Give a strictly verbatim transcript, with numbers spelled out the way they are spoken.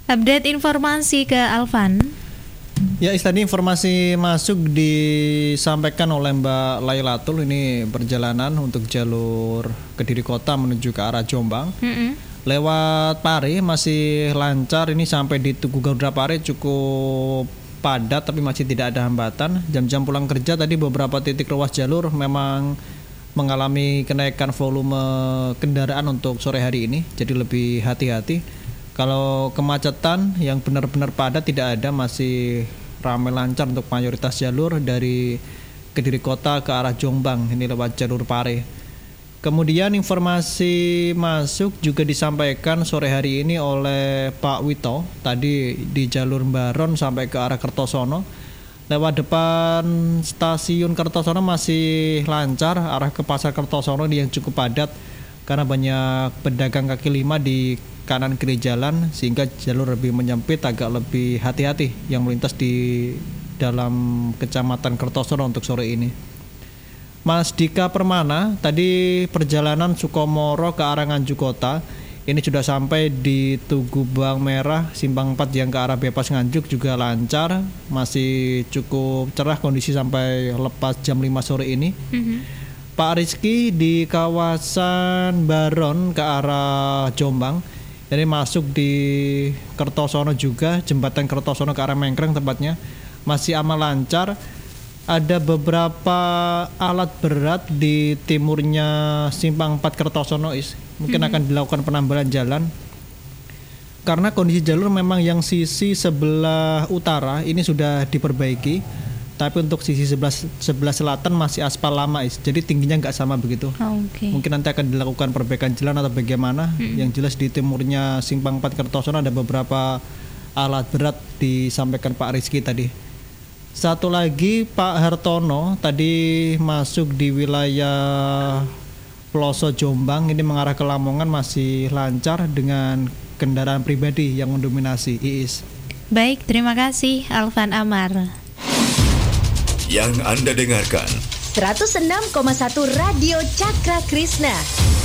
Update informasi ke Alvan. Ya, tadi informasi masuk disampaikan oleh Mbak Lailatul, ini perjalanan untuk jalur Kediri Kota menuju ke arah Jombang. Mm-hmm. Lewat Pare masih lancar, ini sampai di Tugu Garuda Pare cukup padat tapi masih tidak ada hambatan. Jam-jam pulang kerja tadi beberapa titik ruas jalur memang mengalami kenaikan volume kendaraan untuk sore hari ini, jadi lebih hati-hati. Kalau kemacetan yang benar-benar padat tidak ada, masih ramai lancar untuk mayoritas jalur dari Kediri Kota ke arah Jombang, ini lewat jalur Pare. Kemudian informasi masuk juga disampaikan sore hari ini oleh Pak Wito, tadi di jalur Baron sampai ke arah Kertosono. Lewat depan stasiun Kertosono masih lancar, arah ke Pasar Kertosono yang cukup padat karena banyak pedagang kaki lima di kanan kiri jalan, sehingga jalur lebih menyempit, agak lebih hati-hati yang melintas di dalam Kecamatan Kertosono untuk sore ini. Mas Dika Permana, tadi perjalanan Sukomoro ke arah Nganjuk Kota ini sudah sampai di Tugu Bawang Merah Simpang empat yang ke arah Bypass Nganjuk juga lancar, masih cukup cerah kondisi sampai lepas jam lima sore ini. Mm-hmm. Pak Rizky di kawasan Baron ke arah Jombang ini masuk di Kertosono juga, jembatan Kertosono ke arah Mengkreng tepatnya masih aman lancar. Ada beberapa alat berat di timurnya Simpang empat Kertosono is. Mungkin hmm. akan dilakukan penambalan jalan karena kondisi jalur memang yang sisi sebelah utara ini sudah diperbaiki, tapi untuk sisi sebelah sebelah selatan masih aspal lama is. Jadi tingginya nggak sama begitu. Oh, okay. Mungkin nanti akan dilakukan perbaikan jalan atau bagaimana. Hmm. Yang jelas di timurnya Simpang empat Kertosono ada beberapa alat berat disampaikan Pak Rizky tadi. Satu lagi Pak Hartono tadi masuk di wilayah Ploso Jombang, ini mengarah ke Lamongan masih lancar dengan kendaraan pribadi yang mendominasi. Iis. Baik, terima kasih Alvan Amar. Yang Anda dengarkan seratus enam koma satu Radio Cakra Krishna.